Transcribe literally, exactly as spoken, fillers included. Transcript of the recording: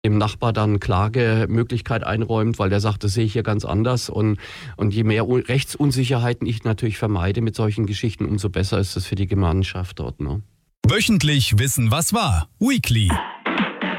dem Nachbar dann Klagemöglichkeit einräumt, weil der sagt, das sehe ich hier ganz anders. Und, und je mehr Rechtsunsicherheiten ich natürlich vermeide mit solchen Geschichten, umso besser ist es für die Gemeinschaft dort. Ne? Wöchentlich Wissen, was war. Weekly.